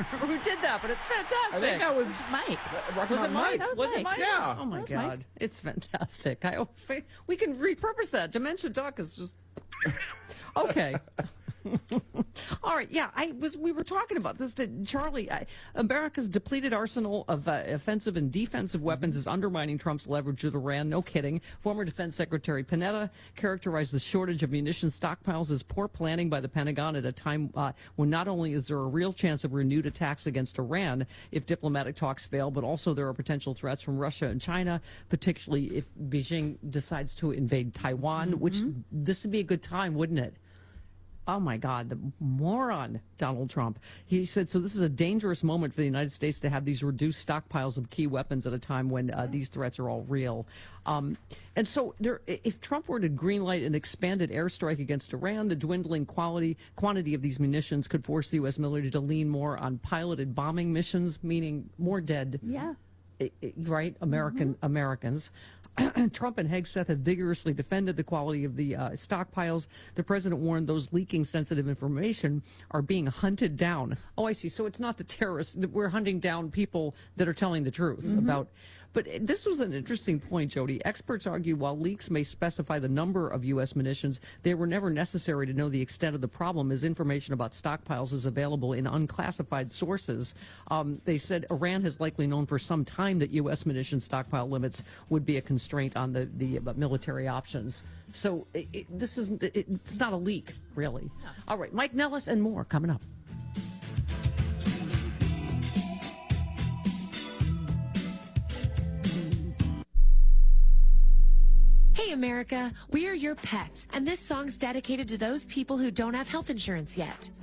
who did that, but it's fantastic. I think that was Mike. Rocky Was it Mountain Mike? That was Was it Mike. Mike? Yeah. Oh my That was God, Mike. it's fantastic. We can repurpose that. Dementia Duck is just okay. All right, yeah, we were talking about this, Charlie. America's depleted arsenal of offensive and defensive weapons is undermining Trump's leverage with Iran. No kidding. Former Defense Secretary Panetta characterized the shortage of munitions stockpiles as poor planning by the Pentagon at a time when not only is there a real chance of renewed attacks against Iran if diplomatic talks fail, but also there are potential threats from Russia and China, particularly if Beijing decides to invade Taiwan, which this would be a good time, wouldn't it? Oh, my God, the moron, Donald Trump. He said, so this is a dangerous moment for the United States to have these reduced stockpiles of key weapons at a time when these threats are all real. And so if Trump were to greenlight an expanded airstrike against Iran, the dwindling quantity of these munitions could force the U.S. military to lean more on piloted bombing missions, meaning more dead. Yeah. Right? Americans. Trump and Hegseth have vigorously defended the quality of the stockpiles. The president warned those leaking sensitive information are being hunted down. Oh, I see. So it's not the terrorists. We're hunting down people that are telling the truth about. But this was an interesting point, Jody. Experts argue while leaks may specify the number of U.S. munitions, they were never necessary to know the extent of the problem, as information about stockpiles is available in unclassified sources. They said Iran has likely known for some time that U.S. munition stockpile limits would be a constraint on the military options. So it's not a leak, really. All right, Mike Nellis and more coming up. Hey America, we are your pets, and this song's dedicated to those people who don't have health insurance yet.